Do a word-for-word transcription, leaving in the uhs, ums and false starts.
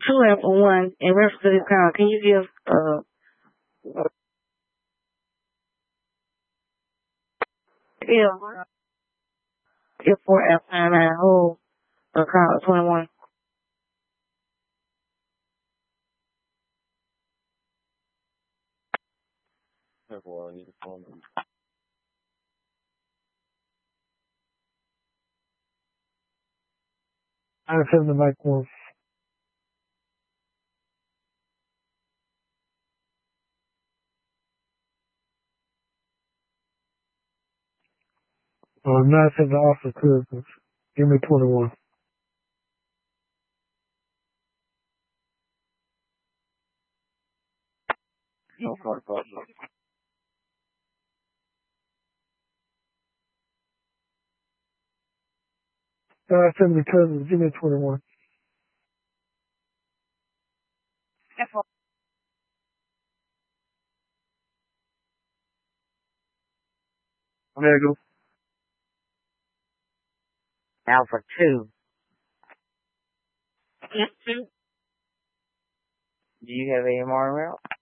two Alpha one, in reference to this call, can you give, uh, yeah, give four Alpha nine nine whole, uh, call twenty-one. Therefore, I need to phone them. I have the mic one. Uh, nine seven Officer Christmas. Give me twenty-one. No, fuck, fuck, fuck. nine seven Cousins. Give me twenty-one. There you go. Alpha two. Do you have A M R route?